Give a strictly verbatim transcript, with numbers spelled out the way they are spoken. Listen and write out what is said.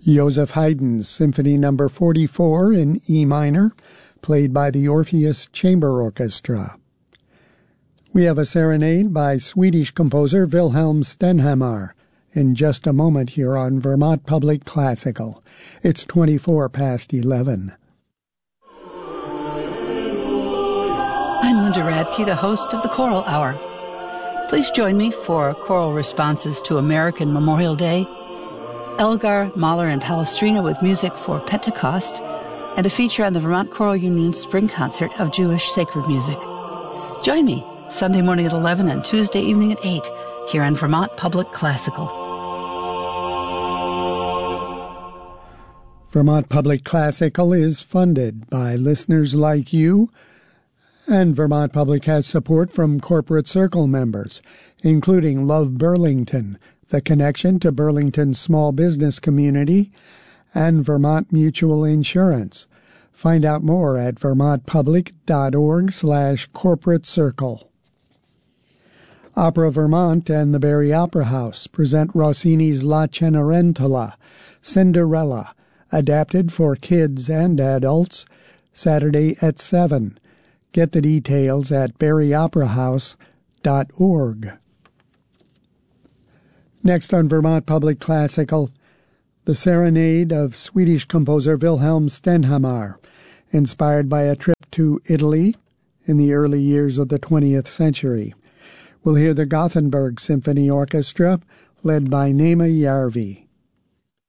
Joseph Haydn's Symphony Number forty-four in E minor, played by the Orpheus Chamber Orchestra. We have a serenade by Swedish composer Wilhelm Stenhammar in just a moment here on Vermont Public Classical. It's twenty-four past eleven. I'm Linda Radke, the host of the Choral Hour. Please join me for choral responses to American Memorial Day, Elgar, Mahler, and Palestrina with music for Pentecost, and a feature on the Vermont Choral Union's Spring Concert of Jewish Sacred Music. Join me Sunday morning at eleven and Tuesday evening at eight here on Vermont Public Classical. Vermont Public Classical is funded by listeners like you, and Vermont Public has support from Corporate Circle members, including Love Burlington, the connection to Burlington's small business community, and Vermont Mutual Insurance. Find out more at vermontpublic.org slash corporate circle. Opera Vermont and the Barry Opera House present Rossini's La Cenerentola, Cinderella, adapted for kids and adults, Saturday at seven. Get the details at barry opera house dot org. Next on Vermont Public Classical, the serenade of Swedish composer Wilhelm Stenhammar, inspired by a trip to Italy in the early years of the twentieth century. We'll hear the Gothenburg Symphony Orchestra, led by Nema Järvi.